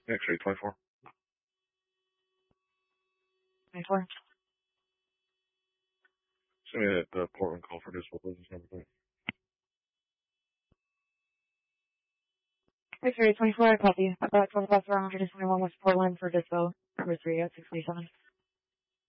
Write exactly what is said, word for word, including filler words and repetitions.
X-ray twenty-four. twenty-four. Send me that uh, Portland call for dismal business number three. X-ray twenty-four, I copy. About twelve o'clock for one hundred twenty-one West Portland for dispo number three at six forty-seven.